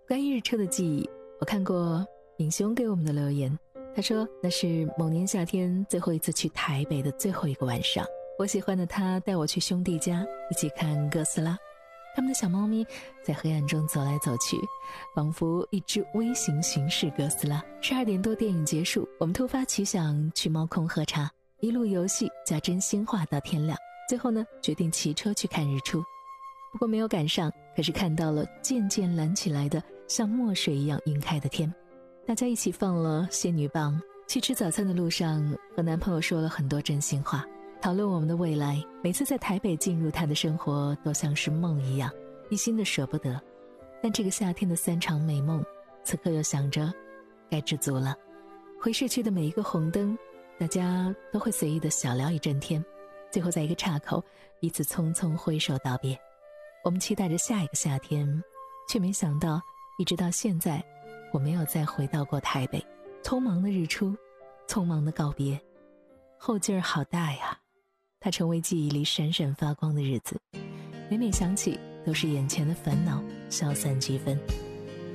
关于日出的记忆，我看过敏兄给我们的留言，他说那是某年夏天最后一次去台北的最后一个晚上，我喜欢的他带我去兄弟家一起看哥斯拉，他们的小猫咪在黑暗中走来走去，仿佛一只微型巡视哥斯拉。12点多电影结束，我们突发奇想去猫空喝茶，一路游戏加真心话到天亮，最后呢决定骑车去看日出。不过没有赶上，可是看到了渐渐蓝起来的像墨水一样晕开的天。大家一起放了仙女棒，去吃早餐的路上和男朋友说了很多真心话，讨论我们的未来。每次在台北进入他的生活都像是梦一样，一心的舍不得。但这个夏天的3场美梦，此刻又想着该知足了。回市区的每一个红灯，大家都会随意的小聊一整天，最后在一个岔口彼此匆匆挥手道别。我们期待着下一个夏天，却没想到一直到现在我没有再回到过台北。匆忙的日出，匆忙的告别，后劲儿好大呀。它成为记忆里闪闪发光的日子，每每想起都是眼前的烦恼消散几分。